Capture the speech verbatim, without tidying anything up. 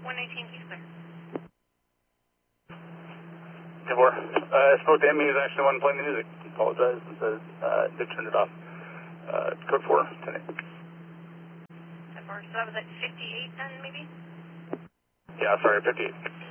one nineteen, he's clear. ten four. Uh, I spoke to him. He was actually the one playing the music. He apologized and says uh, they turned it off. Uh, code four, ten eight. ten four, so that was at fifty-eight then, maybe? Yeah, sorry, fifty-eight.